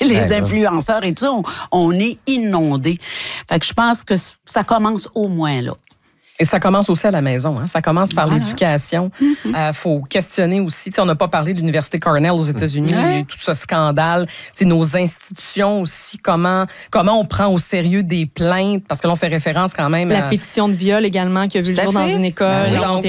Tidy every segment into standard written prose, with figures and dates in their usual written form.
les influenceurs et tout ça, on est inondés. Fait que je pense que ça commence au moins là. Et ça commence aussi à la maison. Hein? Ça commence par l'éducation. Faut questionner aussi. On n'a pas parlé de l'Université Cornell aux États-Unis, tout ce scandale. Nos institutions aussi, comment on prend au sérieux des plaintes, parce que l'on fait référence quand même la pétition de viol également qui a vu le jour dans une école. On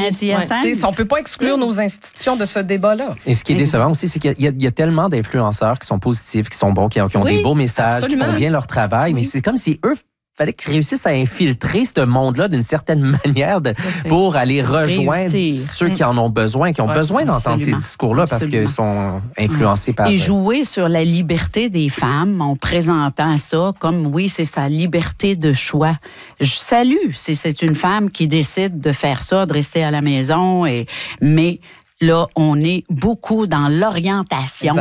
ne peut pas exclure nos institutions de ce débat-là. Et ce qui est décevant aussi, c'est qu'il y a tellement d'influenceurs qui sont positifs, qui sont bons, qui ont des beaux messages, qui font bien leur travail, mais c'est comme si eux fallait qu'ils réussissent à infiltrer ce monde-là d'une certaine manière pour aller rejoindre ceux qui en ont besoin, qui ont besoin d'entendre ces discours-là parce qu'ils sont influencés par... Et jouer sur la liberté des femmes en présentant ça comme, oui, c'est sa liberté de choix. Je salue si c'est une femme qui décide de faire ça, de rester à la maison, mais... Là, on est beaucoup dans l'orientation.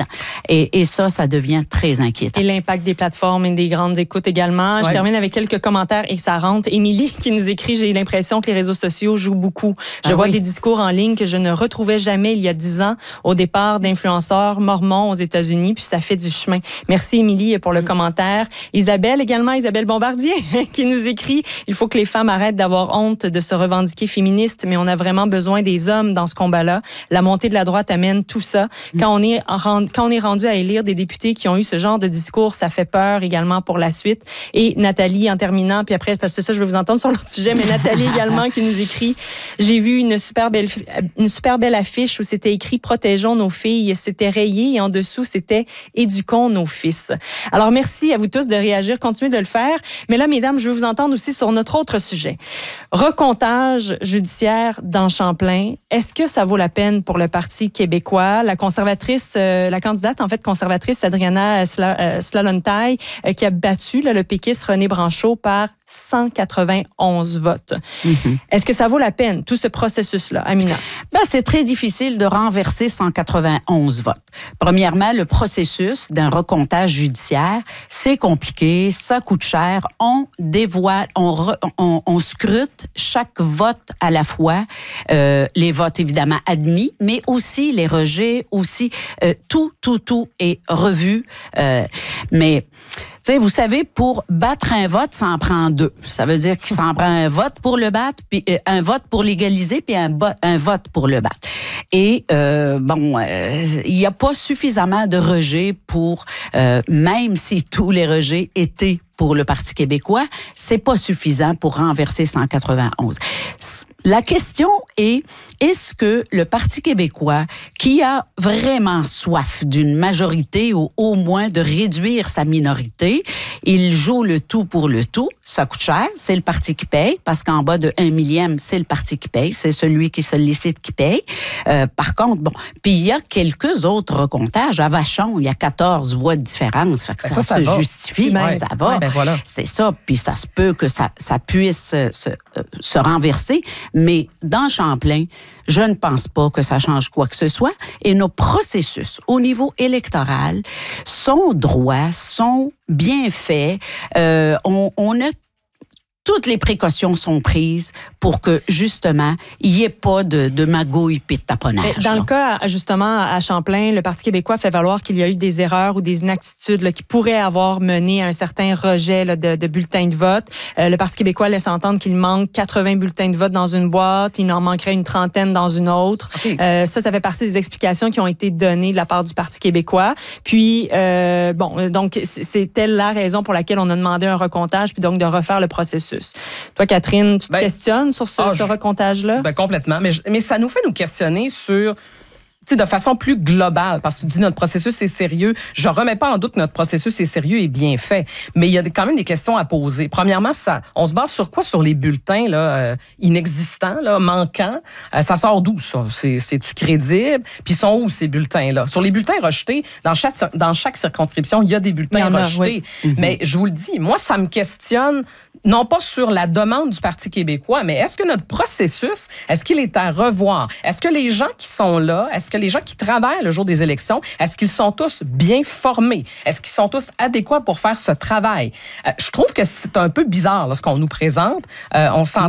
Et ça devient très inquiétant. Et l'impact des plateformes et des grandes écoutes également. Je termine avec quelques commentaires et ça rentre. Émilie qui nous écrit, j'ai l'impression que les réseaux sociaux jouent beaucoup. Je vois des discours en ligne que je ne retrouvais jamais il y a 10 ans au départ d'influenceurs mormons aux États-Unis, puis ça fait du chemin. Merci Émilie pour le commentaire. Isabelle Bombardier qui nous écrit, il faut que les femmes arrêtent d'avoir honte de se revendiquer féministes, mais on a vraiment besoin des hommes dans ce combat-là. La montée de la droite amène tout ça. Quand on est rendu à élire des députés qui ont eu ce genre de discours, ça fait peur également pour la suite. Et Nathalie, en terminant, puis après, parce que ça, je vais vous entendre sur l'autre sujet, mais Nathalie également qui nous écrit, j'ai vu une super belle affiche où c'était écrit « Protégeons nos filles ». C'était rayé et en dessous, c'était « Éduquons nos fils ». Alors, merci à vous tous de réagir. Continuez de le faire. Mais là, mesdames, je veux vous entendre aussi sur notre autre sujet. Recomptage judiciaire dans Champlain. Est-ce que ça vaut la peine pour le Parti québécois? La candidate en fait conservatrice Adriana Slalontaille qui a battu le péquiste René Branchot par 191 votes. Est-ce que ça vaut la peine, tout ce processus-là, Amina? C'est très difficile de renverser 191 votes. Premièrement, le processus d'un recomptage judiciaire, c'est compliqué, ça coûte cher. On dévoile, on scrute chaque vote à la fois, les votes évidemment admis, mais aussi les rejets, aussi tout est revu. Mais tu sais, vous savez, pour battre un vote, ça en prend 2. Ça veut dire qu'il s'en prend un vote pour le battre, puis un vote pour l'égaliser, puis un vote pour le battre. Et il n'y a pas suffisamment de rejets pour, même si tous les rejets étaient pour le Parti québécois, c'est pas suffisant pour renverser 191. La question est, est-ce que le Parti québécois, qui a vraiment soif d'une majorité ou au moins de réduire sa minorité, il joue le tout pour le tout, ça coûte cher, c'est le Parti qui paye, parce qu'en bas de 1 millième, c'est le Parti qui paye, c'est celui qui sollicite qui paye. Par contre, puis il y a quelques autres recomptages. À Vachon, il y a 14 voix de différence, fait que ça se justifie, ça va. Voilà. C'est ça, puis ça se peut que ça puisse se renverser, mais dans Champlain, je ne pense pas que ça change quoi que ce soit, et nos processus au niveau électoral sont droits, sont bien faits. On a toutes les précautions sont prises pour que, justement, il n'y ait pas de magouille et de taponnage. Dans le cas, justement, à Champlain, le Parti québécois fait valoir qu'il y a eu des erreurs ou des inaptitudes qui pourraient avoir mené à un certain rejet de bulletins de vote. Le Parti québécois laisse entendre qu'il manque 80 bulletins de vote dans une boîte, il en manquerait une trentaine dans une autre. Okay. Ça fait partie des explications qui ont été données de la part du Parti québécois. Puis, donc, c'était la raison pour laquelle on a demandé un recomptage, puis donc de refaire le processus. Toi, Catherine, tu te questionnes sur ce recomptage-là? Complètement. Mais ça nous fait nous questionner sur... de façon plus globale, parce que tu dis notre processus est sérieux. Je ne remets pas en doute que notre processus est sérieux et bien fait, mais il y a quand même des questions à poser. Premièrement, on se base sur quoi? Sur les bulletins inexistants, manquants. Ça sort d'où, ça? C'est-tu crédible? Puis ils sont où, ces bulletins-là? Sur les bulletins rejetés, dans chaque circonscription, il y a des bulletins rejetés. Oui. Mais je vous le dis, moi, ça me questionne, non pas sur la demande du Parti québécois, mais est-ce que notre processus, est-ce qu'il est à revoir? Est-ce que les gens qui sont là, est-ce que les gens qui travaillent le jour des élections, est-ce qu'ils sont tous bien formés? Est-ce qu'ils sont tous adéquats pour faire ce travail? Je trouve que c'est un peu bizarre là, ce qu'on nous présente. On s'entend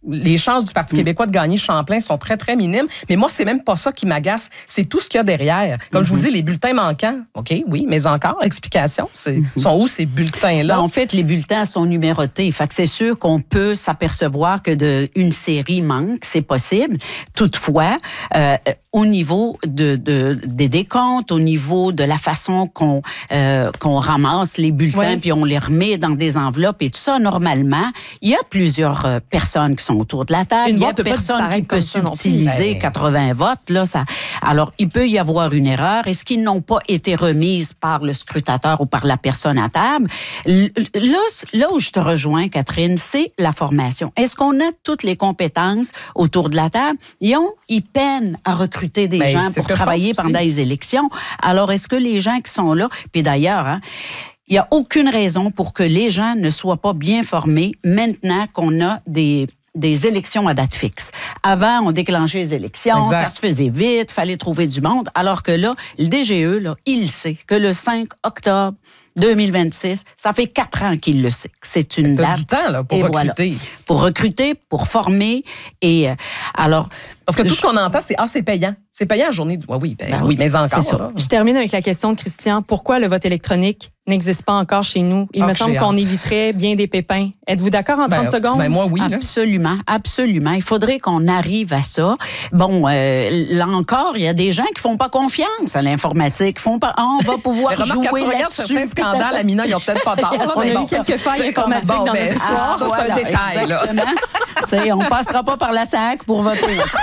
les chances du Parti québécois de gagner Champlain sont très, très minimes. Mais moi, c'est même pas ça qui m'agace. C'est tout ce qu'il y a derrière. Comme je vous dis, les bulletins manquants. OK, oui, mais encore, explication. Sont où ces bulletins-là? Ben, en fait, les bulletins sont numérotés. Fait que c'est sûr qu'on peut s'apercevoir que une série manque. C'est possible. Toutefois, au niveau des décomptes, au niveau de la façon qu'on ramasse les bulletins puis on les remet dans des enveloppes et tout ça, normalement, il y a plusieurs personnes qui sont autour de la table. Il y a personne qui peut subtiliser 80 votes. Là, alors, il peut y avoir une erreur. Est-ce qu'ils n'ont pas été remises par le scrutateur ou par la personne à table? Là où je te rejoins, Catherine, c'est la formation. Est-ce qu'on a toutes les compétences autour de la table? Ils peinent à recruter des gens pour travailler pendant les élections. Alors, est-ce que les gens qui sont là... Puis d'ailleurs, il n'y a aucune raison pour que les gens ne soient pas bien formés maintenant qu'on a des élections à date fixe. Avant, on déclenchait les élections, ça se faisait vite, fallait trouver du monde, alors que là, le DGE, là, il sait que le 5 octobre 2026, ça fait 4 ans qu'il le sait. C'est une date. Du temps là, pour recruter. Voilà. Pour recruter, pour former. Et alors... Parce que tout ce qu'on entend, c'est payant. C'est payant en journée. Oui, mais encore. Ça. Je termine avec la question de Christian. Pourquoi le vote électronique n'existe pas encore chez nous? Il me semble qu'on éviterait bien des pépins. Êtes-vous d'accord en 30 secondes? Moi, oui. Absolument, absolument. Il faudrait qu'on arrive à ça. Bon, là encore, il y a des gens qui font pas confiance à l'informatique. On va pouvoir jouer là-dessus. Certains scandales, Amina, ils ont peut-être pas tort. On a vu quelques failles informatiques dans notre histoire. Ça, c'est un détail. Exactement. On passera pas par la SAC pour voter.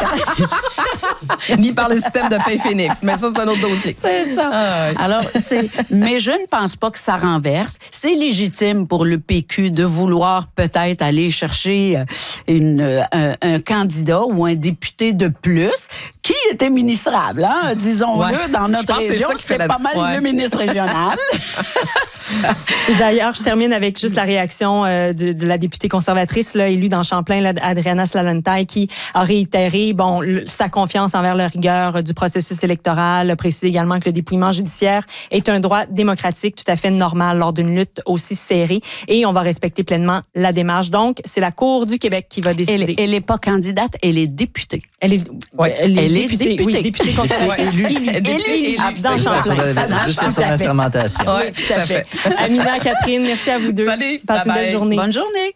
Ni par le système de paie Phoenix. Mais ça, c'est un autre dossier. C'est ça. Alors, mais je ne pense pas que ça renverse. C'est légitime pour le PQ de vouloir peut-être aller chercher un candidat ou un député de plus qui était ministrable, hein, disons-le, dans notre région. C'était pas mal le ministre régional. D'ailleurs, je termine avec juste la réaction de la députée conservatrice là, élue dans Champlain, là, Adriana Slalontaille, qui a réitéré sa confiance envers la rigueur du processus électoral, a précisé également que le dépouillement judiciaire est un droit démocratique tout à fait normal lors d'une lutte aussi serrée et on va respecter pleinement la démarche. Donc, c'est la Cour du Québec qui va décider. Elle n'est pas candidate, elle est députée. Elle est députée. Oui, députée conservatrice. Élue dans Champlain. Juste son assermentation. Oui, tout à fait. Amina, Catherine, merci à vous deux. Salut. Passez une belle journée. Bonne journée.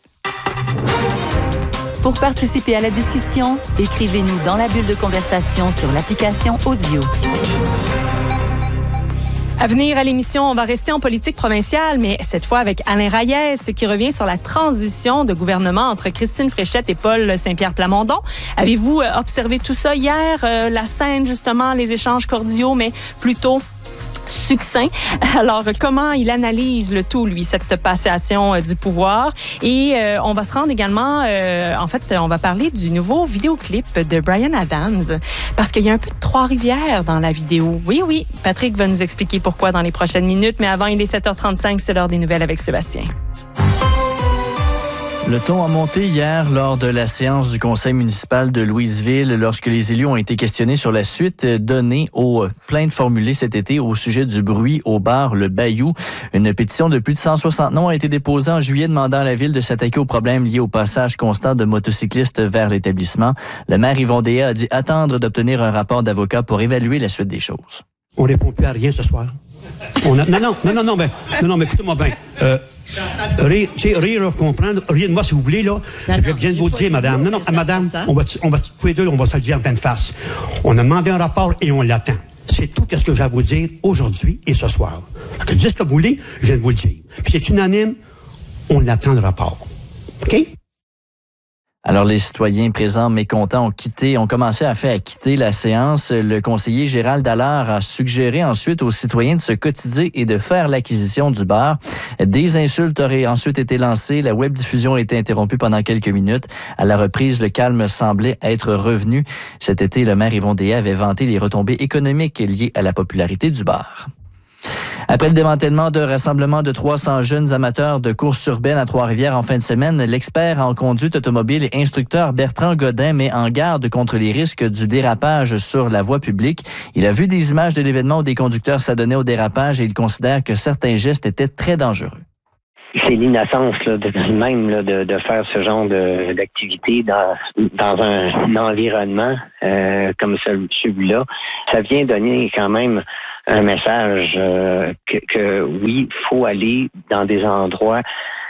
Pour participer à la discussion, écrivez-nous dans la bulle de conversation sur l'application Audio. À venir à l'émission, on va rester en politique provinciale, mais cette fois avec Alain Reyes, qui revient sur la transition de gouvernement entre Christine Fréchette et Paul Saint-Pierre Plamondon. Avez-vous observé tout ça hier? La scène, justement, les échanges cordiaux, mais plutôt succinct. Alors, comment il analyse le tout, lui, cette passation du pouvoir? Et on va se rendre également, on va parler du nouveau vidéoclip de Bryan Adams, parce qu'il y a un peu de Trois-Rivières dans la vidéo. Oui, Patrick va nous expliquer pourquoi dans les prochaines minutes, mais avant, il est 7h35, c'est l'heure des nouvelles avec Sébastien. Le ton a monté hier lors de la séance du conseil municipal de Louisville lorsque les élus ont été questionnés sur la suite donnée aux plaintes formulées cet été au sujet du bruit au bar Le Bayou. Une pétition de plus de 160 noms a été déposée en juillet demandant à la ville de s'attaquer aux problèmes liés au passage constant de motocyclistes vers l'établissement. Le maire Yvon Déa a dit attendre d'obtenir un rapport d'avocat pour évaluer la suite des choses. On répond plus à rien ce soir. Non, mais écoutez-moi bien. Rire, comprendre, rien de moi si vous voulez, là. Je viens de vous dire, madame. Non, madame, on va tous les deux, on va se le dire en pleine face. On a demandé un rapport et on l'attend. C'est tout ce que j'ai à vous dire aujourd'hui et ce soir. Que dites ce que vous voulez, je viens de vous le dire. Puis c'est unanime, on l'attend le rapport. OK? Alors, les citoyens présents mécontents ont commencé à quitter la séance. Le conseiller Gérald Dallaire a suggéré ensuite aux citoyens de se cotiser et de faire l'acquisition du bar. Des insultes auraient ensuite été lancées. La web-diffusion a été interrompue pendant quelques minutes. À la reprise, le calme semblait être revenu. Cet été, le maire Yvon Déa avait vanté les retombées économiques liées à la popularité du bar. Après le démantèlement d'un rassemblement de 300 jeunes amateurs de courses urbaines à Trois-Rivières en fin de semaine, l'expert en conduite automobile et instructeur Bertrand Godin met en garde contre les risques du dérapage sur la voie publique. Il a vu des images de l'événement où des conducteurs s'adonnaient au dérapage et il considère que certains gestes étaient très dangereux. c'est l'innocence là, de faire ce genre d'activité dans un environnement comme celui-là. Ça vient donner quand même un message que oui, il faut aller dans des endroits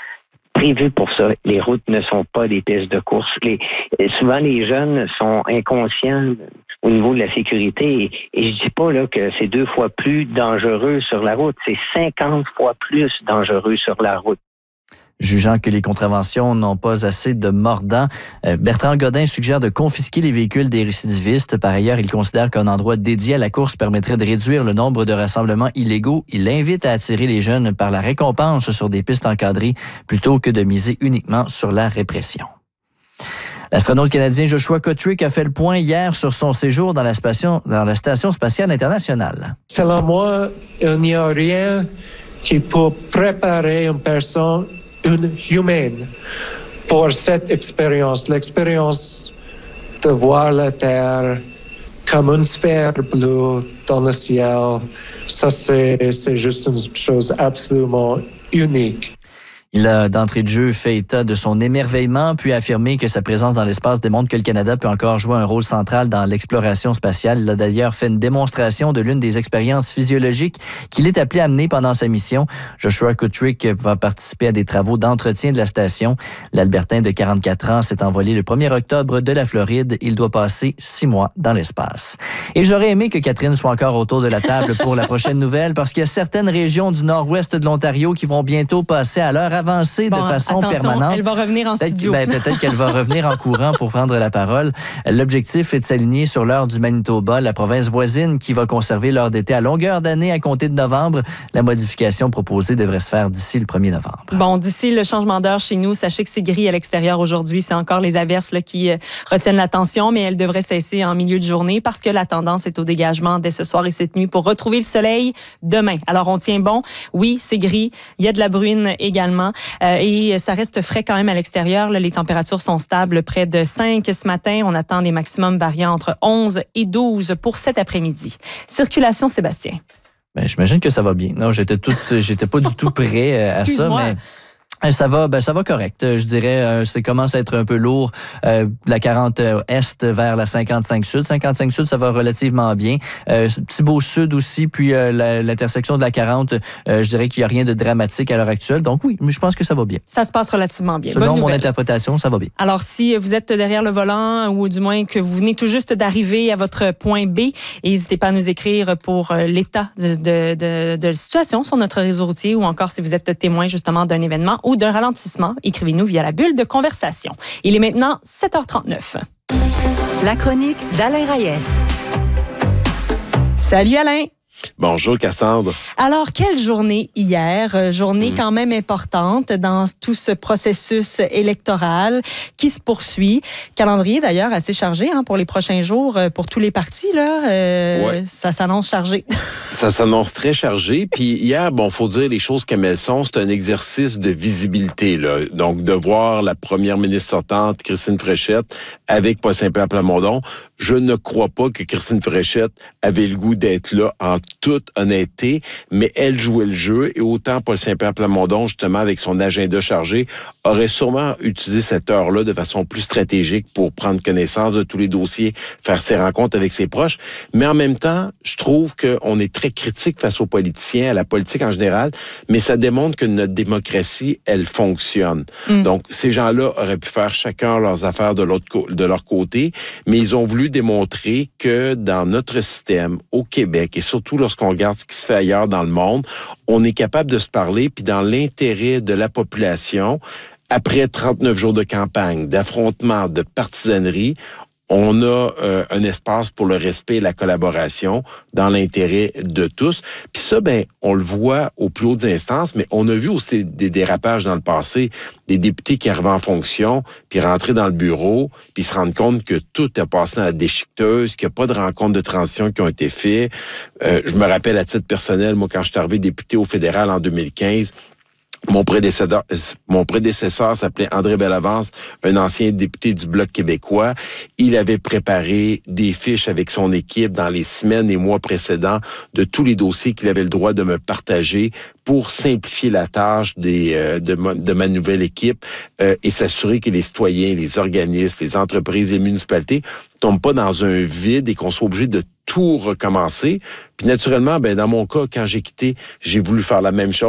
prévus pour ça. Les routes ne sont pas des pistes de course. Souvent, les jeunes sont inconscients au niveau de la sécurité. Et je dis pas là que c'est 2 fois plus dangereux sur la route. C'est 50 fois plus dangereux sur la route. Jugeant que les contraventions n'ont pas assez de mordant, Bertrand Godin suggère de confisquer les véhicules des récidivistes. Par ailleurs, il considère qu'un endroit dédié à la course permettrait de réduire le nombre de rassemblements illégaux. Il invite à attirer les jeunes par la récompense sur des pistes encadrées plutôt que de miser uniquement sur la répression. L'astronaute canadien Joshua Kotrick a fait le point hier sur son séjour dans la Station spatiale internationale. Selon moi, il n'y a rien qui peut préparer une personne humaine pour cette expérience. L'expérience de voir la Terre comme une sphère bleue dans le ciel, ça c'est juste une chose absolument unique. Il a d'entrée de jeu fait état de son émerveillement, puis affirmé que sa présence dans l'espace démontre que le Canada peut encore jouer un rôle central dans l'exploration spatiale. Il a d'ailleurs fait une démonstration de l'une des expériences physiologiques qu'il est appelé à mener pendant sa mission. Joshua Kotrick va participer à des travaux d'entretien de la station. L'Albertain de 44 ans s'est envolé le 1er octobre de la Floride. Il doit passer 6 mois dans l'espace. Et j'aurais aimé que Catherine soit encore autour de la table pour la prochaine nouvelle, parce qu'il y a certaines régions du nord-ouest de l'Ontario qui vont bientôt passer à l'heure avancée de façon permanente. Elle va revenir en studio. Peut-être qu'elle va revenir en courant pour prendre la parole. L'objectif est de s'aligner sur l'heure du Manitoba, la province voisine qui va conserver l'heure d'été à longueur d'année à compter de novembre. La modification proposée devrait se faire d'ici le 1er novembre. Bon, d'ici le changement d'heure chez nous, sachez que c'est gris à l'extérieur aujourd'hui. C'est encore les averses là, qui retiennent l'attention, mais elles devraient cesser en milieu de journée parce que la tendance est au dégagement dès ce soir et cette nuit pour retrouver le soleil demain. Alors, on tient bon. Oui, c'est gris. Il y a de la bruine également. Et ça reste frais quand même à l'extérieur. Là, les températures sont stables, près de 5 ce matin. On attend des maximums variant entre 11 et 12 pour cet après-midi. Circulation, Sébastien. Ben, j'imagine que ça va bien. Non, j'étais pas du tout prêt à ça, mais... Ça va correct. Je dirais, ça commence à être un peu lourd. La 40 Est vers la 55 Sud. 55 Sud, ça va relativement bien. Thibault Sud aussi, puis l'intersection de la 40, je dirais qu'il n'y a rien de dramatique à l'heure actuelle. Donc oui, mais je pense que ça va bien. Ça se passe relativement bien. Selon mon interprétation, ça va bien. Alors, si vous êtes derrière le volant, ou du moins que vous venez tout juste d'arriver à votre point B, n'hésitez pas à nous écrire pour l'état de la situation sur notre réseau routier, ou encore si vous êtes témoin justement d'un événement ou d'un ralentissement, écrivez-nous via la bulle de conversation. Il est maintenant 7h39. La chronique d'Alain Reyes. Salut Alain. Bonjour Cassandre. Alors, quelle journée hier? Journée quand même importante dans tout ce processus électoral qui se poursuit. Calendrier d'ailleurs assez chargé pour les prochains jours pour tous les partis. Là. Ça s'annonce chargé. Ça s'annonce très chargé. Puis hier, faut dire les choses comme elles sont. C'est un exercice de visibilité. Là. Donc, de voir la première ministre sortante, Christine Fréchette, avec Paul Saint-Pierre Plamondon. Je ne crois pas que Christine Fréchette avait le goût d'être là en toute honnêteté, mais elle jouait le jeu et autant Paul Saint-Pierre Plamondon, justement, avec son agenda chargé, aurait sûrement utilisé cette heure-là de façon plus stratégique pour prendre connaissance de tous les dossiers, faire ses rencontres avec ses proches. Mais en même temps, je trouve qu'on est très critique face aux politiciens, à la politique en général, mais ça démontre que notre démocratie, elle fonctionne. Donc, ces gens-là auraient pu faire chacun leurs affaires de leur côté, mais ils ont voulu démontrer que dans notre système, au Québec, et surtout lorsqu'on regarde ce qui se fait ailleurs dans le monde, on est capable de se parler, puis dans l'intérêt de la population, après 39 jours de campagne, d'affrontement, de partisanerie, on a un espace pour le respect et la collaboration dans l'intérêt de tous. Puis ça, on le voit aux plus hautes instances, mais on a vu aussi des dérapages dans le passé, des députés qui arrivaient en fonction, puis rentraient dans le bureau, puis se rendent compte que tout est passé dans la déchiqueteuse, qu'il n'y a pas de rencontres de transition qui ont été faites. Je me rappelle à titre personnel, moi, quand je suis arrivé député au fédéral en 2015, Mon prédécesseur s'appelait André Bellavance, un ancien député du Bloc québécois. Il avait préparé des fiches avec son équipe dans les semaines et mois précédents de tous les dossiers qu'il avait le droit de me partager pour simplifier la tâche de ma nouvelle équipe et s'assurer que les citoyens, les organismes, les entreprises et les municipalités ne tombent pas dans un vide et qu'on soit obligé de tout recommencer. Puis naturellement, dans mon cas, quand j'ai quitté, j'ai voulu faire la même chose.